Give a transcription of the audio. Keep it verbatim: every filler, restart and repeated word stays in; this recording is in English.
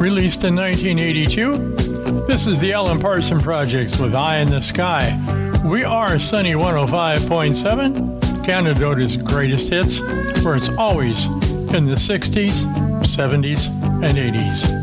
Released in nineteen eighty-two, this is the Alan Parsons Projects with Eye in the Sky. We are Sunny one oh five point seven, Canadota's greatest hits, where it's always in the sixties, seventies, and eighties.